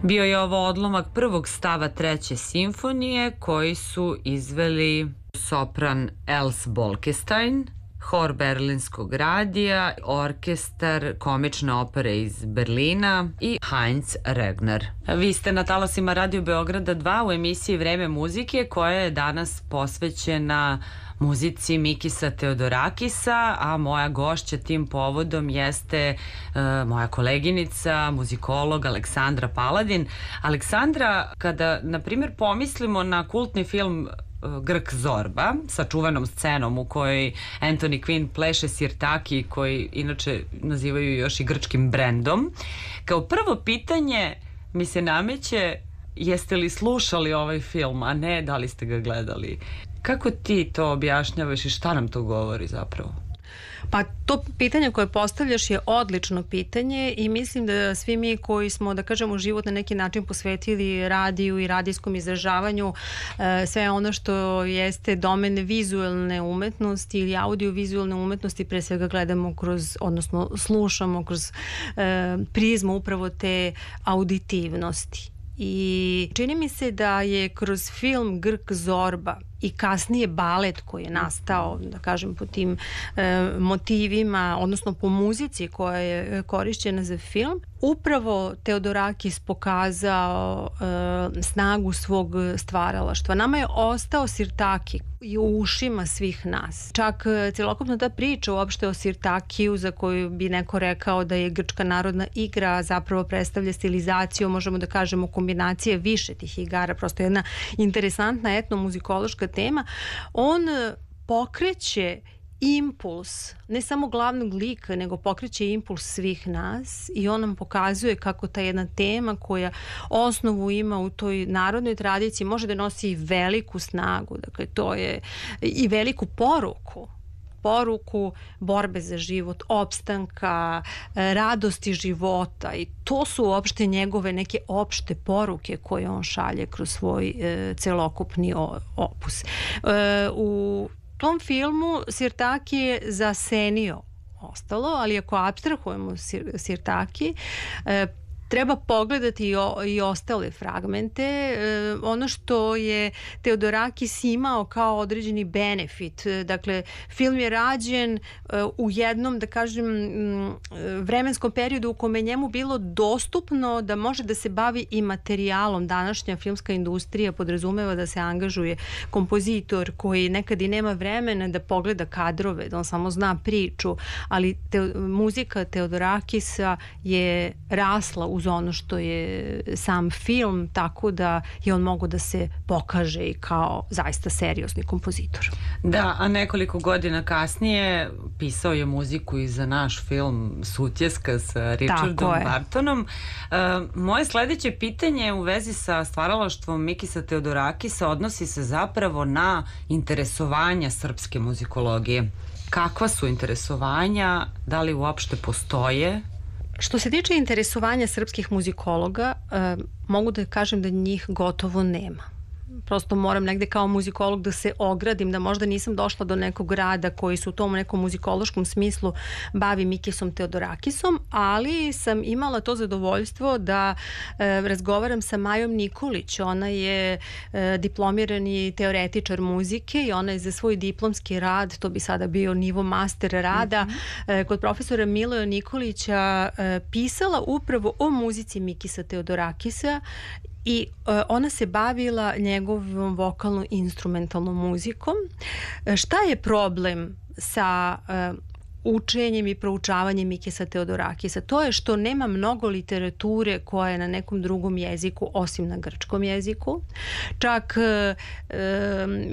Bio je ovo odlomak prvog stava treće simfonije koji su izveli sopran Els Bolkestein, hor Berlinskog radija, orkestar komične opere iz Berlina i Heinz Regner. Vi ste na talasima Radio Beograda 2 u emisiji Vreme muzike koja je danas posvećena muzici Mikisa Teodorakisa, a moja gošća tim povodom jeste moja koleginica, muzikolog Aleksandra Paladin. Aleksandra, kada, na primjer, pomislimo na kultni film Grk Zorba sa čuvenom scenom u kojoj Anthony Quinn pleše sirtaki, koji inače nazivaju još i grčkim brendom, kao prvo pitanje mi se nameće jeste li slušali ovaj film, a ne da li ste ga gledali. Kako ti to objašnjavaš i šta nam to govori zapravo? Pa to pitanje koje postavljaš je odlično pitanje i mislim da svi mi koji smo, da kažemo, život na neki način posvetili radiju i radijskom izražavanju, sve ono što jeste domen vizualne umetnosti ili audiovizualne umetnosti, pre svega gledamo kroz, odnosno slušamo kroz prizmu upravo te auditivnosti. I čini mi se da je kroz film Grk Zorba i kasnije balet koji je nastao, da kažem, po tim motivima, odnosno po muzici koja je korišćena za film, upravo Teodorakis pokazao snagu svog stvaralaštva. Nama je ostao sirtaki i u ušima svih nas. Čak celokupna ta priča uopšte o sirtakiju, za koju bi neko rekao da je grčka narodna igra, zapravo predstavlja stilizaciju, možemo da kažemo kombinacije više tih igara, prosto jedna interesantna etnomuzikološka tema. On pokreće impuls, ne samo glavnog lika, nego pokreće impuls svih nas i on nam pokazuje kako ta jedna tema koja osnovu ima u toj narodnoj tradiciji može da nosi i veliku snagu, dakle to je i veliku poruku borbe za život, opstanka, radosti života, i to su uopšte njegove neke opšte poruke koje on šalje kroz svoj celokupni opus. U tom filmu Sirtaki je zasenio ostalo, ali ako apstrahujemo Sirtaki, treba pogledati i ostale fragmente. Ono što je Teodorakis imao kao određeni benefit, dakle, film je rađen u jednom, da kažem, vremenskom periodu u kome je njemu bilo dostupno da može da se bavi i materijalom. Današnja filmska industrija podrazumeva da se angažuje kompozitor koji nekad i nema vremena da pogleda kadrove, da on samo zna priču, ali muzika Teodorakisa je rasla uz ono što je sam film, tako da je on mogao da se pokaže i kao zaista seriozni kompozitor. Da, a nekoliko godina kasnije pisao je muziku i za naš film Sutjeska sa Richardom Bartonom. Moje sledeće pitanje u vezi sa stvaralaštvom Mikisa Teodorakisa odnosi se zapravo na interesovanja srpske muzikologije. Kakva su interesovanja? Da li uopšte postoje? Što se tiče interesovanja srpskih muzikologa, mogu da kažem da njih gotovo nema. Prosto moram negde kao muzikolog da se ogradim, da možda nisam došla do nekog rada koji se u tom nekom muzikološkom smislu bavi Mikisom Teodorakisom, ali sam imala to zadovoljstvo da razgovaram sa Majom Nikolić. Ona je diplomirani teoretičar muzike i ona je za svoj diplomski rad, to bi sada bio nivo master rada, kod profesora Miloja Nikolića pisala upravo o muzici Mikisa Teodorakisa i ona se bavila njegovom vokalno-instrumentalnom muzikom. Šta je problem sa učenjem i proučavanjem Mikisa Teodorakisa? To je što nema mnogo literature koja je na nekom drugom jeziku osim na grčkom jeziku. Čak